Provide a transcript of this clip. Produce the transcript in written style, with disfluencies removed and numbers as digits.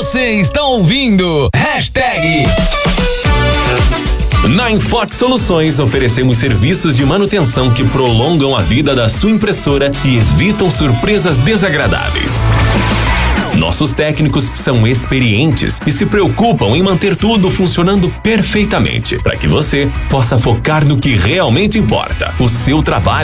Você está ouvindo Hashtag. Na Infox Soluções oferecemos serviços de manutenção que prolongam a vida da sua impressora e evitam surpresas desagradáveis. Nossos técnicos são experientes e se preocupam em manter tudo funcionando perfeitamente, para que você possa focar no que realmente importa, o seu trabalho.